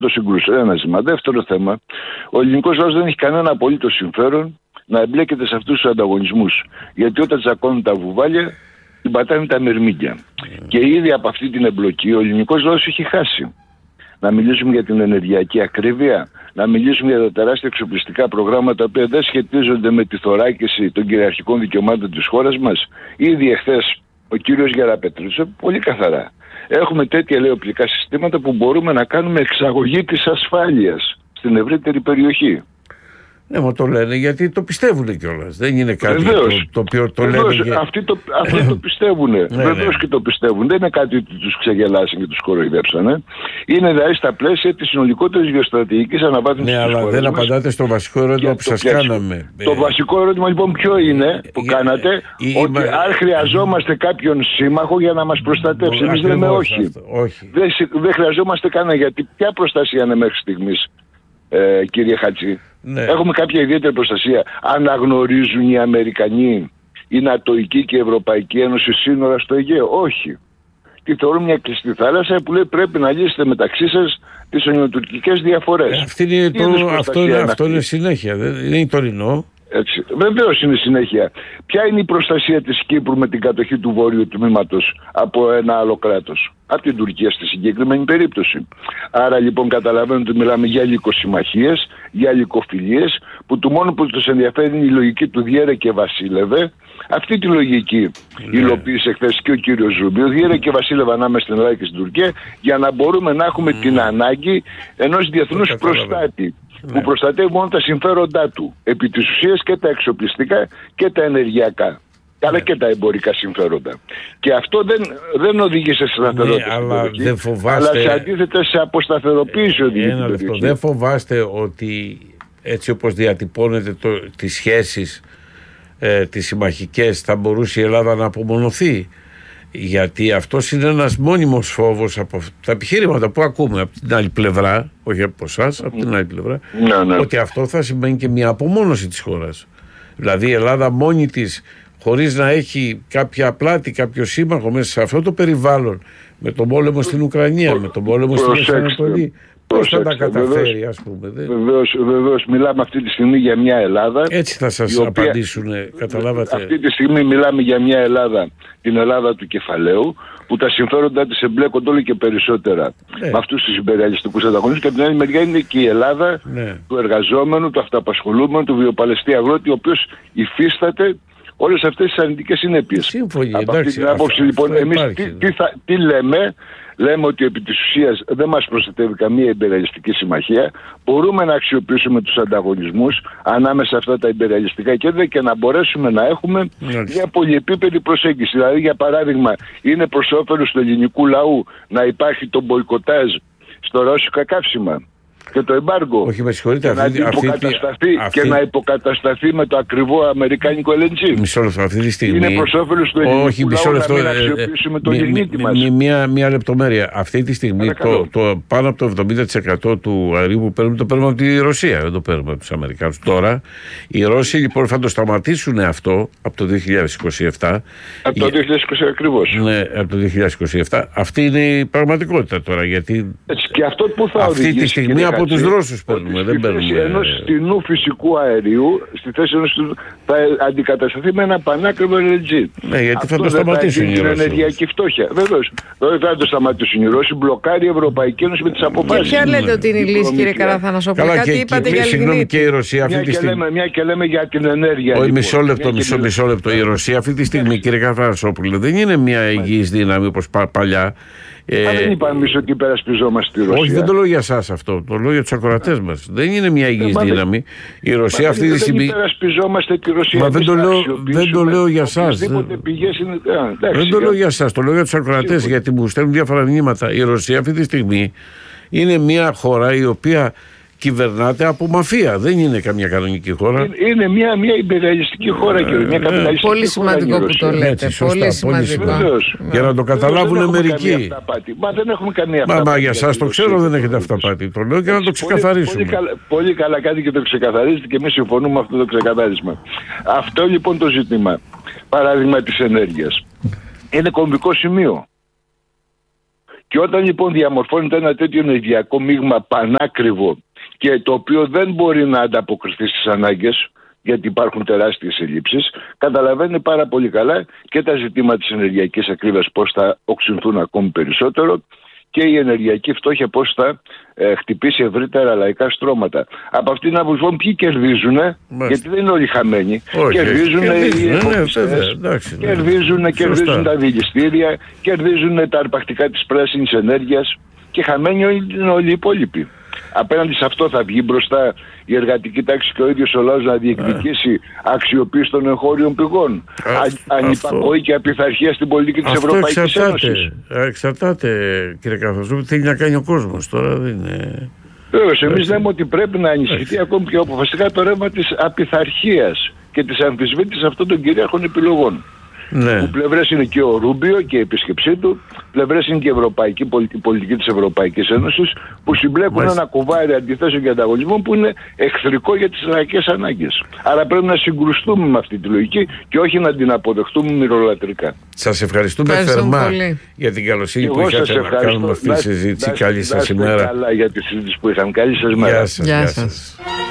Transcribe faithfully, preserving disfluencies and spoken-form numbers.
το συγκρούσεων. Ένα ζήτημα. Δεύτερο θέμα, ο ελληνικός λαός δεν έχει κανένα απολύτως συμφέρον να εμπλέκεται σε αυτούς τους ανταγωνισμούς. Γιατί όταν τσακώνουν τα βουβάλια, την πατάνε τα μερμήγκια. Mm. Και ήδη από αυτή την εμπλοκή ο ελληνικός λαός έχει χάσει. Να μιλήσουμε για την ενεργειακή ακρίβεια, να μιλήσουμε για τα τεράστια εξοπλιστικά προγράμματα που δεν σχετίζονται με τη θωράκιση των κυριαρχικών δικαιωμάτων της χώρας μας. Ήδη εχθές ο κύριος Γεραπετρής, πολύ καθαρά. Έχουμε τέτοια λέει οπλικά συστήματα που μπορούμε να κάνουμε εξαγωγή της ασφάλειας στην ευρύτερη περιοχή. Ναι, μα το λένε γιατί το πιστεύουν κιόλας. Δεν είναι κάτι το, το οποίο το Βεβαίως, λένε. Αυτοί το, αυτοί το πιστεύουν. Ναι, Βεβαίως ναι. και το πιστεύουν. Δεν είναι κάτι που τους ξεγελάσαν και τους κοροϊδέψανε. Είναι δηλαδή στα πλαίσια της συνολικότερης γεωστρατηγικής αναβάθμισης. Ναι, της αλλά χώρας δεν μας. απαντάτε στο βασικό ερώτημα Για που το σας πλαίσιο. κάναμε. Το βασικό ερώτημα λοιπόν ποιο είναι που για- κάνατε, η- ότι η- αν χρειαζόμαστε κάποιον σύμμαχο για να μας προστατεύσει. Εμείς λέμε Ακριβώς όχι. αυτό, όχι. Δεν, συ- δεν χρειαζόμαστε κανένα, γιατί ποια προστασία είναι μέχρι στιγμής, ε, κύριε Χατζή. Ναι. Έχουμε κάποια ιδιαίτερη προστασία. Αναγνωρίζουν οι Αμερικανοί, η Νατοϊκή και η Ευρωπαϊκή Ένωση σύνορα στο Αιγαίο? Όχι. Τη θεωρούν μια κλειστή θάλασσα που λέει πρέπει να λύσετε μεταξύ σας τις ελληνοτουρκικές διαφορές. Ε, αυτή είναι Τι το, είδους αυτό, προστασία είναι, είναι αυτό αυτή? είναι συνέχεια. Δεν είναι τωρινό. Έτσι. Βεβαίως είναι συνέχεια. Ποια είναι η προστασία της Κύπρου με την κατοχή του βόρειου τμήματος από ένα άλλο κράτος? Από την Τουρκία στη συγκεκριμένη περίπτωση. Άρα λοιπόν καταλαβαίνετε ότι μιλάμε για λυκοσυμμαχίες, για λυκοφιλίες, που το μόνο που τους ενδιαφέρει είναι η λογική του διέρε και βασίλευε. Αυτή τη λογική Ναι. υλοποίησε χθες και ο κύριος Ζούμπιο. Διέρε και βασίλευε ανάμεσα στην Ελλάδα και στην Τουρκία, για να μπορούμε να έχουμε την ανάγκη ενός διεθνούς Το καταλαβαίνω. προστάτη. Ναι. Που προστατεύει μόνο τα συμφέροντά του. Επί της ουσίας και τα εξοπλιστικά και τα ενεργειακά. Αλλά και τα εμπορικά συμφέροντα. Και αυτό δεν, δεν οδηγεί σε σταθερότητα. Ναι, στην αλλά περιοχή, δεν φοβάστε- αλλά σε αντίθετα σε αποσταθεροποίηση οδηγεί Ένα την λεπτό. περιοχή. Δεν φοβάστε ότι έτσι όπως διατυπώνετε το, τις σχέσεις ε, τις συμμαχικές θα μπορούσε η Ελλάδα να απομονωθεί? Γιατί αυτός είναι ένας μόνιμος φόβος από τα επιχείρηματα που ακούμε από την άλλη πλευρά, όχι από εσάς, από την άλλη πλευρά, Ναι, ναι. ότι αυτό θα σημαίνει και μια απομόνωση της χώρας. Δηλαδή η Ελλάδα μόνη της, χωρίς να έχει κάποια πλάτη, κάποιο σύμμαχο μέσα σε αυτό το περιβάλλον, με τον πόλεμο στην Ουκρανία, με τον πόλεμο στην Προσέξτε. Ανατολή, πώς θα τα Προσέξτε, καταφέρει, βεβαίως. ας πούμε? Δεν... Βεβαίως, βεβαίως μιλάμε αυτή τη στιγμή για μια Ελλάδα. Έτσι θα σας η οποία- απαντήσουν, καταλάβατε? Αυτή τη στιγμή μιλάμε για μια Ελλάδα, την Ελλάδα του κεφαλαίου, που τα συμφέροντά της εμπλέκονται όλο και περισσότερα Ναι. με αυτούς τους υπεριαλιστικούς ανταγωνισμούς. Και από την άλλη μεριά είναι και η Ελλάδα Ναι. του εργαζόμενου, του αυταπασχολούμενου, του βιοπαλαιστή αγρότη, ο οποίος υφίσταται όλες αυτές τις αρνητικές συνέπειες. Σύμφωνοι, Από αυτή εντάξει, την άποψη αυτό- λοιπόν, αυτό εμείς υπάρχει. τι, τι, θα- τι λέμε? Λέμε ότι επί της ουσίας δεν μας προστατεύει καμία υπεριαλιστική συμμαχία. Μπορούμε να αξιοποιήσουμε τους ανταγωνισμούς ανάμεσα σε αυτά τα υπεριαλιστικά κέντρα και να μπορέσουμε να έχουμε Μάλιστα. μια πολυεπίπεδη προσέγγιση. Δηλαδή, για παράδειγμα, είναι προς όφελος του ελληνικού λαού να υπάρχει το μποϊκοτάζ στο ρώσικα καύσιμα και το εμπάργκο. Όχι, με συγχωρείτε, Και να αυτή, αυτή, υποκατασταθεί, αυτή, και να υποκατασταθεί με το ακριβό αμερικάνικο ελ εν τζι. Μισό λεπτό, αυτή τη στιγμή. Είναι προς όφελος του ελληνικού Όχι, μισό λαού λεπτό. να μην ε, ε, αξιοποιήσουμε το μη- λιγνίτη μη- μας. μη- Μία, μία λεπτομέρεια. Αυτή τη στιγμή το, Παρακαλώ. το, πάνω από το εβδομήντα τοις εκατό του αερίου που παίρνουμε το παίρνουμε από τη Ρωσία. Δεν το παίρνουμε από τους Αμερικάνους. Τώρα οι Ρώσοι λοιπόν θα το σταματήσουν αυτό από το δύο χιλιάδες είκοσι επτά. Από το δύο χιλιάδες είκοσι ακριβώς. Ναι, από το δύο χιλιάδες είκοσι επτά. Αυτή είναι η πραγματικότητα τώρα. Γιατί Έτσι, και αυτό που θα αυτή οδηγήσει, τη στιγμή κύριε από Χατζή, τους Ρώσους ότι παίρνουμε, στη δεν θέση παίρνουμε. ενός φτηνού φυσικού αερίου, στη θέση ενός φτηνού, θα αντικατασταθεί με ένα πανάκριβο ελ εν τζι. Ναι, γιατί θα Αυτό το δεν σταματήσουν αγγίξει οι την Ρώσοι. ενεργειακή φτώχεια. Βεβαίως. Δεν θα το σταματήσουν οι Ρώσοι. Μπλοκάρει η Ευρωπαϊκή Ένωση με τις Και αποφάσεις. ποια λέτε ότι είναι η λύση, κύριε Καραθανασόπουλο? Καλά, Κάτι και, είπατε και, για συγγνώμη, λιγνίτη. και η Ρωσία αυτή Μια τη και, στιγμή. λέμε, μια και λέμε για την ενέργεια. Όχι, λοιπόν. μισό λεπτό, Μια μισό, και- μισό λεπτό. Η Ρωσία αυτή τη στιγμή, κύριε Καραθανασόπουλο, δεν είναι μια υγιής δύναμη όπως πα- παλιά. Ε, Μα δεν είπαμε εμείς ότι υπερασπιζόμαστε τη Ρωσία. όχι, δεν το λέω για εσάς αυτό. Το λέω για τους ακροατές μας. Δεν είναι μια υγιής μα δεν- δύναμη. Η Ρωσία Μα αυτή δεν- τη στιγμή. Δεν υπερασπιζόμαστε τη Ρωσία. Μα δεν Εμείς το θα λέω- αξιοποιήσουμε δεν το λέω για εσάς. οποιασδήποτε Δεν- πηγές είναι. Α, εντάξει, Δεν το λέω για- για εσάς, το λέω για τους ακροατές, Σίγουρα. γιατί μου στέλνουν διάφορα μηνύματα. Η Ρωσία αυτή τη στιγμή είναι μια χώρα η οποία κυβερνάται από μαφία. Δεν είναι καμιά κανονική χώρα. Είναι- Είναι μια, μια υπερρεαλιστική χώρα και μια καπιταλιστική Πολύ χώρα σημαντικό η που το Ρωσία. λέτε. Έτσι, σωστά, Πολύ πολύ σημαντικό. σημαντικό. Βεβαίως. Για να το καταλάβουν Δεν έχουμε μερικοί. καμία αυταπάτη. Μα δεν έχουμε καμία Μα, αυταπάτη. μα για για εσάς τη το Ρωσία ξέρω και δεν το έχετε Ρωσία. αυταπάτη. Το λέω και να το Πολύ, ξεκαθαρίσουμε. πολύ, καλά, πολύ καλά κάτι και το ξεκαθαρίζετε και εμείς συμφωνούμε με αυτό το ξεκαθάρισμα. Αυτό λοιπόν το ζήτημα, παράδειγμα της ενέργειας, είναι κομβικό σημείο. Και όταν λοιπόν διαμορφώνεται ένα τέτοιο ενεργειακό μείγμα πανάκριβο και το οποίο δεν μπορεί να ανταποκριθεί στις ανάγκες, γιατί υπάρχουν τεράστιες ελλείψεις, καταλαβαίνει πάρα πολύ καλά και τα ζητήματα της ενεργειακής ακρίβειας πώς θα οξυνθούν ακόμη περισσότερο και η ενεργειακή φτώχεια πώς θα ε, χτυπήσει ευρύτερα λαϊκά στρώματα. Από αυτήν την άποψη, ποιοι κερδίζουν, γιατί δεν είναι όλοι χαμένοι. Όχι, κερδίζουν οι εκπομπιστές, κερδίζουν, κερδίζουν τα δηληστήρια, κερδίζουν τα αρπακτικά της πράσινης ενέργειας και χαμένοι είναι όλοι οι υπόλοιποι. Απέναντι σε αυτό θα βγει μπροστά η εργατική τάξη και ο ίδιος ο λαός να διεκδικήσει αξιοποίηση των εγχώριων πηγών. Ανυπακοή και απειθαρχία στην πολιτική της Ευρωπαϊκής Ένωσης. Εξαρτάται, κύριε Καθοζού, τι θέλει να κάνει ο κόσμος τώρα. Δεν είναι... Βέβαιως, εμείς λέμε ότι πρέπει να ενισχυθεί ακόμη πιο αποφασιστικά το ρεύμα της απειθαρχίας και της αμφισβήτησης αυτών των κυρίαρχων επιλογών. Ναι. Που πλευρές είναι και ο Ρούμπιο και η επίσκεψή του, πλευρές είναι και η ευρωπαϊκή πολιτική, πολιτική της Ευρωπαϊκής Ένωσης, που συμπλέκουν Μάλιστα. ένα κουβάρι αντιθέσεων και ανταγωνισμών που είναι εχθρικό για τις λαϊκές ανάγκες. Άρα πρέπει να συγκρουστούμε με αυτή τη λογική και όχι να την αποδεχτούμε μυρολατρικά. Σας ευχαριστούμε θερμά για την καλοσύνη που είχατε να κάνουμε αυτή τη συζήτηση. Καλή σας ημέρα. Καλά για τη συζήτηση που είχαν. Καλή σας μέρα. Γεια σας. Γεια σας.